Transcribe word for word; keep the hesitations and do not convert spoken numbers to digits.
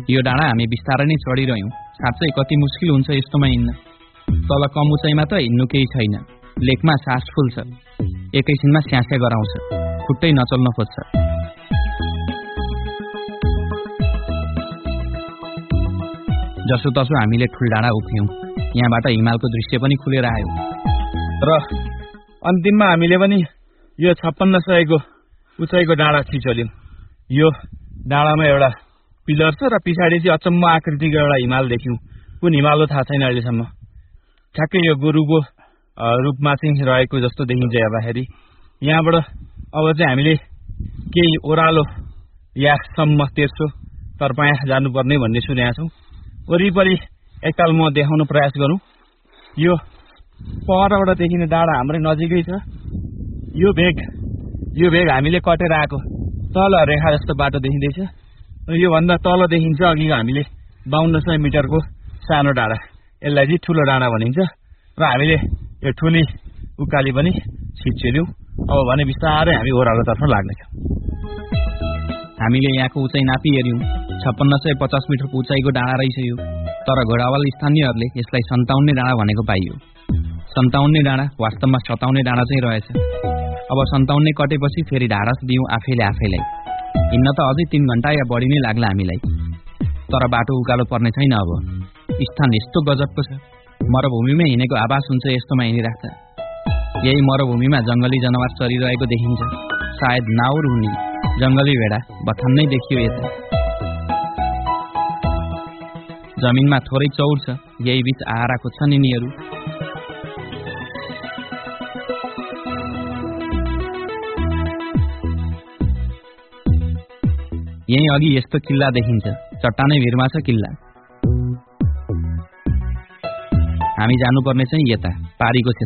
यो डाँडा हामी बिस्तारै नै चढिरह्यौं। साँच्चै कति मुस्किल हुन्छ यस्तोमा हिँड्न। तल कम उचाइमा त हिँड्नु केही छैन। लेकमा सास फुल्छ, एकैछिनमा स्यास्या गराउँछ, खुट्टै नचल्न खोज्छ। जसोतसो हामीले ठुलडाँडा उभियौं। यहाँबाट हिमालको दृश्य पनि खुलेर आयो। र अन्तिममा हामीले पनि यो छप्पन्न सयको उचाइको डाँडा छिचोल्यौं। यो डाँडामा एउटा पिलर छ र पछाडि चाहिँ अचम्म आकृतिको एउटा हिमाल देख्यौं। कुन हिमाल हो थाहा छैन अहिलेसम्म। ठ्याक्कै यो गोरुको रूपमा चाहिँ रहेको जस्तो देखिन्छ हेर्दाखेरि। यहाँबाट अब चाहिँ हामीले केही ओह्रालो यासम्म तेर्सो तरपाया जानुपर्ने भन्ने सुनेका छौं। वरिपरि एकताल म देखाउन प्रयास गरौं। यो परबाट देखिने डाँडा हाम्रै नजिकै छ। यो भेग यो भेग हामीले कटेर आएको तल रेखा जस्तो बाटो देखिँदैछ। र यो भन्दा तल देखिन्छ अघिको हामीले बाहन्न सय मिटरको सानो डाँडा। यसलाई चाहिँ ठुलो डाँडा भनिन्छ। र हामीले यो ठुली उकाली पनि छिचेल्यौं। अब भने बिस्तारै हामी ओह्रालोतर्फ लाग्नेछौँ। हामीले यहाँको उचाइ नापी हेर्यौं। छप्पन्न सय पचास मिटरको उचाइको डाँडा रहेछ यो। तर घोडावाल स्थानीयहरूले यसलाई सन्ताउन्ने डाँडा भनेको पाइयो। सन्ताउन्ने डाँडा वास्तवमा सताउन्ने डाँडा चाहिँ रहेछ। अब सन्ताउन्ने कटेपछि फेरि ढाडस दियौं आफैले आफैलाई। हिँड्न त अझै तीन घण्टा या बढी नै लाग्ला हामीलाई। तर बाटो उकालो पर्ने छैन। अब स्थान यस्तो गजबको छ। मरुभूमिमै हिँडेको आभास हुन्छ यस्तोमा हिँडिराख्दा। यही मरुभूमिमा जंगली जनावर चरिरहेको देखिन्छ। सायद नाउर हुने जंगली भेडा बथान्नै देखियो यता। जमिनमा थोरै चौर छ। यही बीच आहारा खोज्छन् यिनीहरू। यही अघि यस्तो किल्ला देखिन्छ। चट्टानै भिरमा छ किल्ला। हामी जानुपर्ने चाहिँ यता पारीको